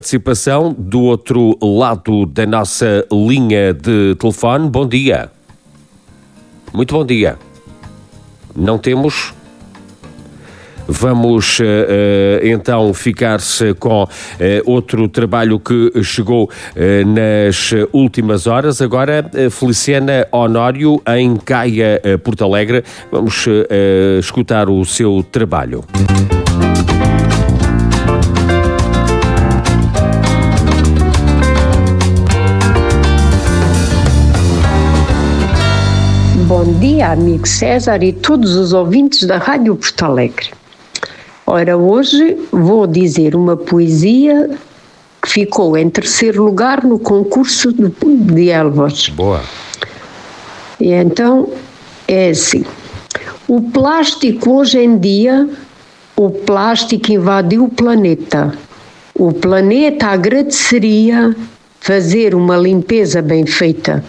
Participação do outro lado da nossa linha de telefone. Bom dia. Muito bom dia. Não temos? Vamos então ficar-se com outro trabalho que chegou nas últimas horas. Agora, Feliciana Honório, em Gaia, Porto Alegre. Vamos escutar o seu trabalho. Bom dia, amigo César e todos os ouvintes da Rádio Porto Alegre. Ora, hoje vou dizer uma poesia que ficou em terceiro lugar no concurso de Elvas. Boa. E então, é assim. O plástico hoje em dia, o plástico invadiu o planeta. O planeta agradeceria fazer uma limpeza bem feita.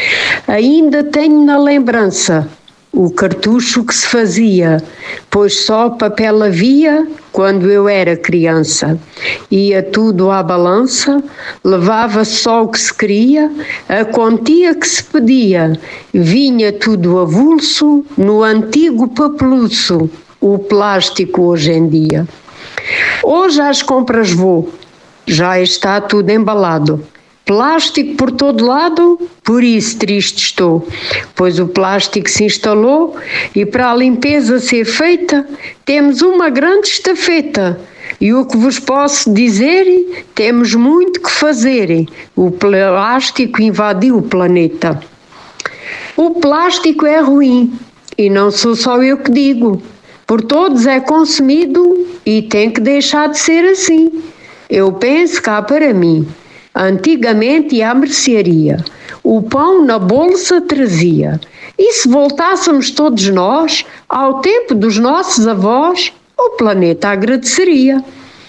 Ainda tenho na lembrança o cartucho que se fazia, pois só papel havia quando eu era criança. Ia tudo à balança, levava só o que se queria, a quantia que se pedia, vinha tudo avulso no antigo papeluço, o plástico hoje em dia. Hoje às compras vou, já está tudo embalado. Plástico por todo lado, por isso triste estou, pois o plástico se instalou e para a limpeza ser feita temos uma grande estafeta. E o que vos posso dizer, temos muito que fazer, o plástico invadiu o planeta. O plástico é ruim e não sou só eu que digo, por todos é consumido e tem que deixar de ser assim. Eu penso cá para mim. Antigamente ia à mercearia, o pão na bolsa trazia. E se voltássemos todos nós ao tempo dos nossos avós, o planeta agradeceria.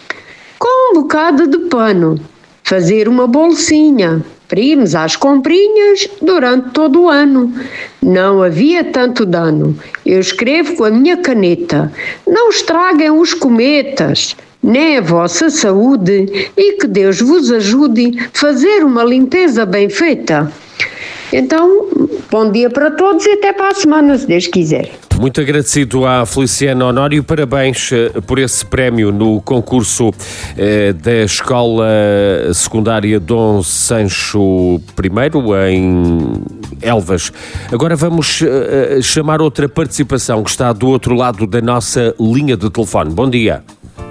Com um bocado de pano, fazer uma bolsinha, para irmos às comprinhas durante todo o ano. Não havia tanto dano. Eu escrevo com a minha caneta. Não estraguem os cometas, nem a vossa saúde, e que Deus vos ajude a fazer uma limpeza bem feita. Então, bom dia para todos e até para a semana, se Deus quiser. Muito agradecido à Feliciana Honório, parabéns por esse prémio no concurso da Escola Secundária Dom Sancho I, em Elvas. Agora vamos chamar outra participação que está do outro lado da nossa linha de telefone. Bom dia.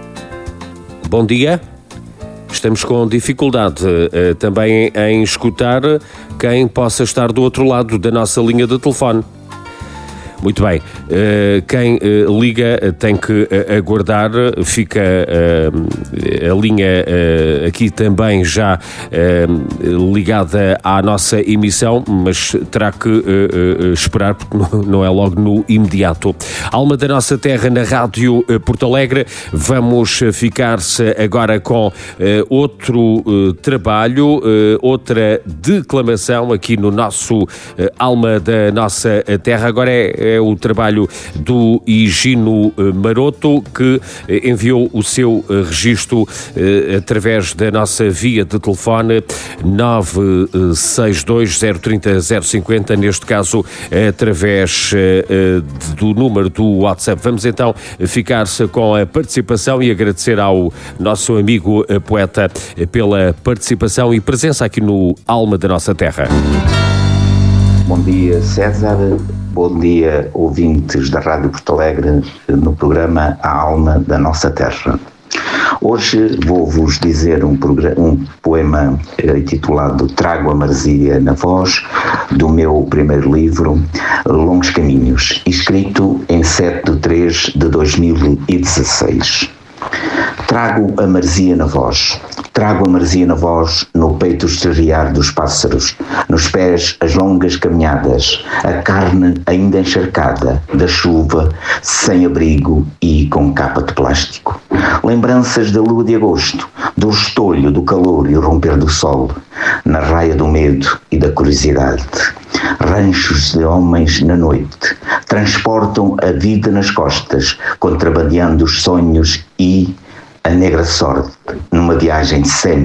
Bom dia. Estamos com dificuldade também em escutar quem possa estar do outro lado da nossa linha de telefone. Muito bem, quem liga tem que aguardar, fica a linha aqui também já ligada à nossa emissão, mas terá que esperar porque não é logo no imediato. Alma da Nossa Terra na Rádio Porto Alegre, vamos ficar-se agora com outro trabalho, outra declamação aqui no nosso Alma da Nossa Terra. Agora é o trabalho do Higino Maroto, que enviou o seu registro através da nossa via de telefone 962-030-050, neste caso através do número do WhatsApp. Vamos então ficar-se com a participação e agradecer ao nosso amigo poeta pela participação e presença aqui no Alma da Nossa Terra. Bom dia, César. Bom dia, ouvintes da Rádio Porto Alegre, no programa A Alma da Nossa Terra. Hoje vou-vos dizer um poema intitulado Trago a Maresia na Voz, do meu primeiro livro, Longos Caminhos, escrito em 7/3/2016. Trago a maresia na voz, trago a maresia na voz, no peito o estrariar dos pássaros, nos pés as longas caminhadas, a carne ainda encharcada da chuva, sem abrigo e com capa de plástico. Lembranças da lua de agosto, do restolho, do calor e o romper do sol, na raia do medo e da curiosidade. Ranchos de homens na noite transportam a vida nas costas, contrabandeando os sonhos e a negra sorte numa viagem sem